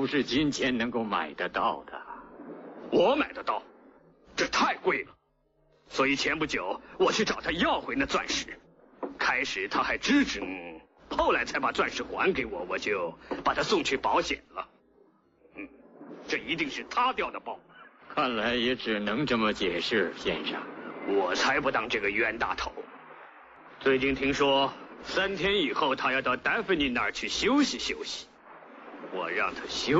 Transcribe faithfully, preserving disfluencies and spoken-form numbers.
不是金钱能够买得到的。 我买得到，这太贵了。所以前不久我去找他要回那钻石，开始他还支支吾吾，后来才把钻石还给我，我就把他送去保险了。嗯，这一定是他掉的包。 看来也只能这么解释，先生。 我才不当这个冤大头。最近听说三天以后他要到丹菲尼那儿去休息休息，我让他休